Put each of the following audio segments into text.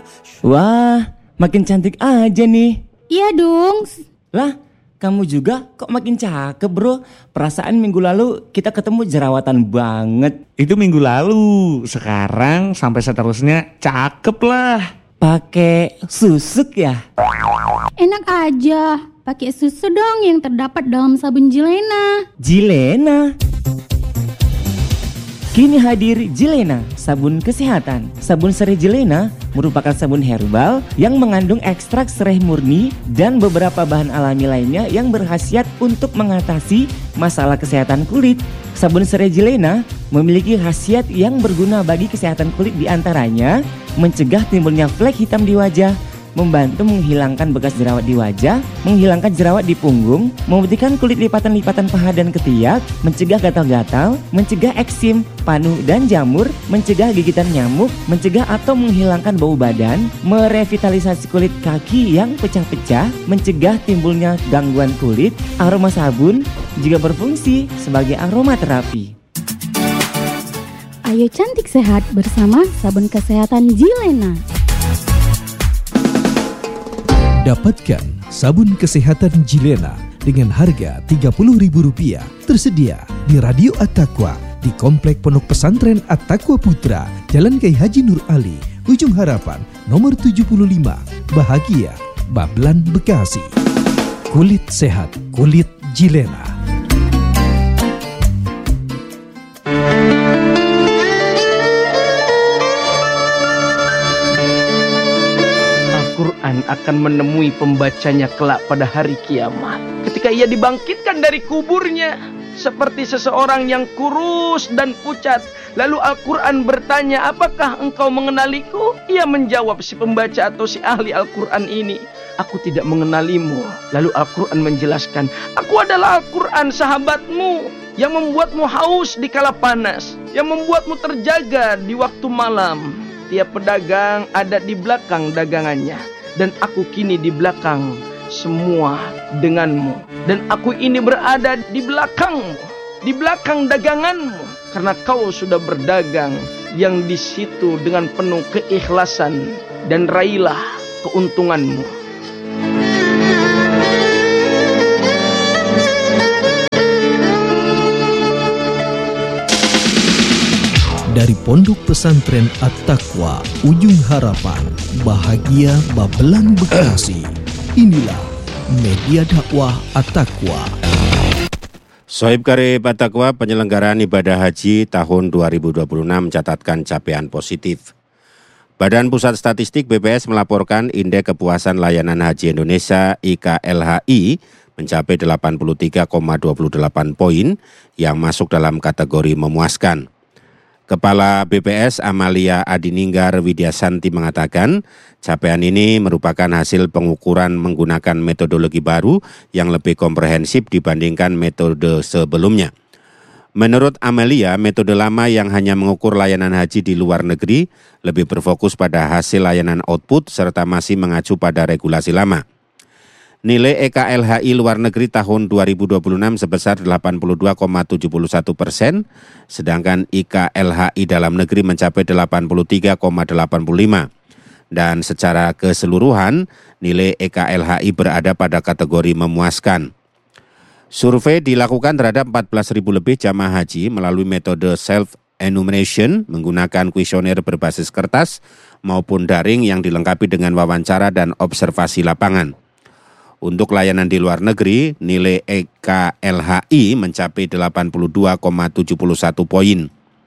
Wah, makin cantik aja nih. Iya dong. Lah, kamu juga kok makin cakep bro. Perasaan minggu lalu kita ketemu jerawatan banget. Itu minggu lalu. Sekarang sampai seterusnya cakep lah. Pakai susuk ya? Enak aja. Pakai susu dong yang terdapat dalam sabun Jilena. Jilena? Kini hadir Jilena, sabun kesehatan. Sabun serai Jilena merupakan sabun herbal yang mengandung ekstrak serai murni dan beberapa bahan alami lainnya yang berkhasiat untuk mengatasi masalah kesehatan kulit. Sabun serai Jilena memiliki khasiat yang berguna bagi kesehatan kulit, diantaranya mencegah timbulnya flek hitam di wajah, membantu menghilangkan bekas jerawat di wajah, menghilangkan jerawat di punggung, memutihkan kulit lipatan-lipatan paha dan ketiak, mencegah gatal-gatal, mencegah eksim, panu dan jamur, mencegah gigitan nyamuk, mencegah atau menghilangkan bau badan, merevitalisasi kulit kaki yang pecah-pecah, mencegah timbulnya gangguan kulit. Aroma sabun juga berfungsi sebagai aromaterapi. Ayo cantik sehat bersama sabun kesehatan Jilena. Dapatkan sabun kesehatan Jilena dengan harga Rp30.000 tersedia di Radio At-Taqwa di Komplek Pondok Pesantren At-Taqwa Putra, Jalan Kiai Haji Nur Ali, Ujung Harapan, nomor 75, Bahagia, Babelan, Bekasi. Kulit sehat, kulit Jilena. Al-Quran akan menemui pembacanya kelak pada hari kiamat. Ketika ia dibangkitkan dari kuburnya seperti seseorang yang kurus dan pucat. Lalu Al-Quran bertanya, apakah engkau mengenaliku? Ia menjawab, si pembaca atau si ahli Al-Quran ini, aku tidak mengenalimu. Lalu Al-Quran menjelaskan, aku adalah Al-Quran, sahabatmu, yang membuatmu haus di kala panas, yang membuatmu terjaga di waktu malam. Tiap pedagang ada di belakang dagangannya, dan aku kini di belakang semua denganmu. Dan aku ini berada di belakangmu, di belakang daganganmu, karena kau sudah berdagang yang di situ dengan penuh keikhlasan, dan raihlah keuntunganmu. Dari Pondok Pesantren At-Taqwa, Ujung Harapan, Bahagia, Babelan, Bekasi. Inilah media dakwah At-Taqwa. Sohib Karib At-Taqwa, penyelenggaraan ibadah haji tahun 2026 mencatatkan capaian positif. Badan Pusat Statistik BPS melaporkan indeks kepuasan layanan haji Indonesia IKLHI mencapai 83,28 poin yang masuk dalam kategori memuaskan. Kepala BPS Amalia Adininggar Widyasanti mengatakan, capaian ini merupakan hasil pengukuran menggunakan metodologi baru yang lebih komprehensif dibandingkan metode sebelumnya. Menurut Amalia, metode lama yang hanya mengukur layanan haji di luar negeri lebih berfokus pada hasil layanan output serta masih mengacu pada regulasi lama. Nilai EKLHI luar negeri tahun 2026 sebesar 82,71%, sedangkan IKLHI dalam negeri mencapai 83,85%. Dan secara keseluruhan, nilai EKLHI berada pada kategori memuaskan. Survei dilakukan terhadap 14.000 lebih jamaah haji melalui metode self-enumeration menggunakan kuesioner berbasis kertas maupun daring yang dilengkapi dengan wawancara dan observasi lapangan. Untuk layanan di luar negeri, nilai EKLHI mencapai 82,71 poin.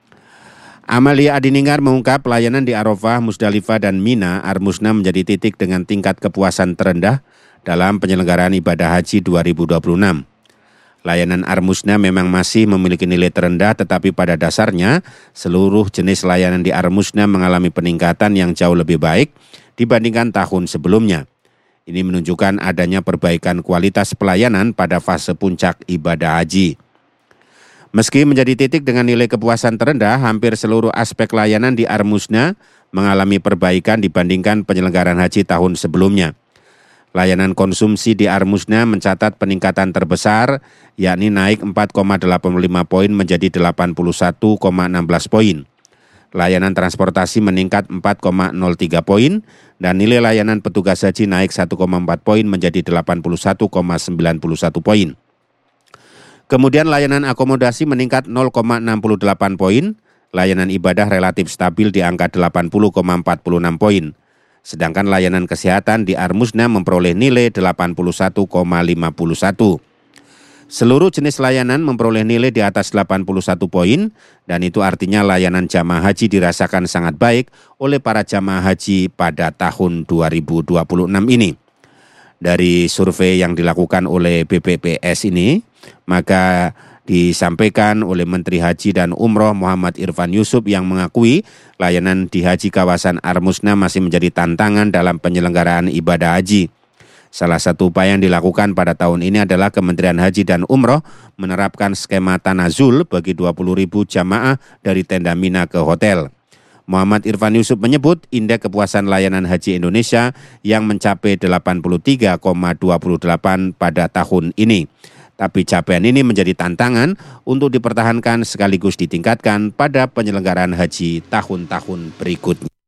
Amalia Adininggar mengungkap layanan di Arafah, Musdalifah, dan Mina, Armusna menjadi titik dengan tingkat kepuasan terendah dalam penyelenggaraan ibadah haji 2026. Layanan Armusna memang masih memiliki nilai terendah, tetapi pada dasarnya seluruh jenis layanan di Armusna mengalami peningkatan yang jauh lebih baik dibandingkan tahun sebelumnya. Ini menunjukkan adanya perbaikan kualitas pelayanan pada fase puncak ibadah haji. Meski menjadi titik dengan nilai kepuasan terendah, hampir seluruh aspek layanan di Armusna mengalami perbaikan dibandingkan penyelenggaraan haji tahun sebelumnya. Layanan konsumsi di Armusna mencatat peningkatan terbesar, yakni naik 4,85 poin menjadi 81,16 poin. Layanan transportasi meningkat 4,03 poin dan nilai layanan petugas haji naik 1,4 poin menjadi 81,91 poin. Kemudian layanan akomodasi meningkat 0,68 poin, layanan ibadah relatif stabil di angka 80,46 poin. Sedangkan layanan kesehatan di Armusna memperoleh nilai 81,51. Seluruh jenis layanan memperoleh nilai di atas 81 poin dan itu artinya layanan jamaah haji dirasakan sangat baik oleh para jamaah haji pada tahun 2026 ini. Dari survei yang dilakukan oleh BPPS ini, maka disampaikan oleh Menteri Haji dan Umroh Muhammad Irfan Yusuf yang mengakui layanan di haji kawasan Armusna masih menjadi tantangan dalam penyelenggaraan ibadah haji. Salah satu upaya yang dilakukan pada tahun ini adalah Kementerian Haji dan Umroh menerapkan skema tanazul bagi 20.000 jamaah dari tenda Mina ke hotel. Muhammad Irfan Yusuf menyebut indeks kepuasan layanan haji Indonesia yang mencapai 83,28 pada tahun ini. Tapi capaian ini menjadi tantangan untuk dipertahankan sekaligus ditingkatkan pada penyelenggaraan haji tahun-tahun berikutnya.